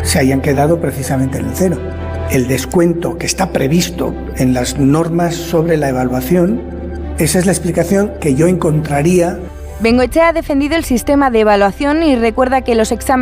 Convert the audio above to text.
se hayan quedado precisamente en el cero. El descuento que está previsto en las normas sobre la evaluación, esa es la explicación que yo encontraría. Bengoechea ha defendido el sistema de evaluación y recuerda que los exámenes